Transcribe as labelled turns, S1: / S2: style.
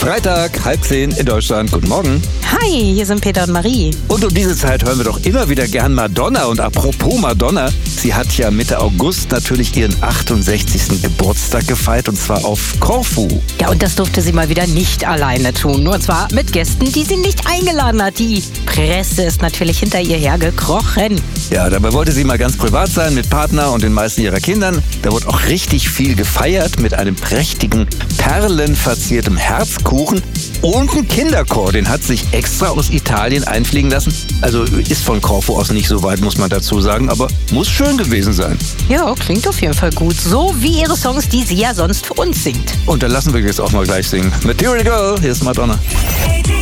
S1: Freitag, 9:30 in Deutschland. Guten Morgen.
S2: Hi, hier sind Peter und Marie.
S1: Und um diese Zeit hören wir doch immer wieder gern Madonna. Und apropos Madonna, sie hat ja Mitte August natürlich ihren 68. Geburtstag gefeiert, und zwar auf Korfu.
S2: Ja, und das durfte sie mal wieder nicht alleine tun. Und zwar mit Gästen, die sie nicht eingeladen hat. Die Presse ist natürlich hinter ihr hergekrochen.
S1: Ja, dabei wollte sie mal ganz privat sein mit Partner und den meisten ihrer Kindern. Da wurde auch richtig viel gefeiert mit einem prächtigen, perlenverziertem Herzkuchen und ein Kinderchor. Den hat sich extra aus Italien einfliegen lassen. Also ist von Korfu aus nicht so weit, muss man dazu sagen, aber muss schön gewesen sein.
S2: Ja, klingt auf jeden Fall gut. So wie ihre Songs, die sie ja sonst für uns singt.
S1: Und dann lassen wir jetzt auch mal gleich singen. Material Girl, hier ist Madonna.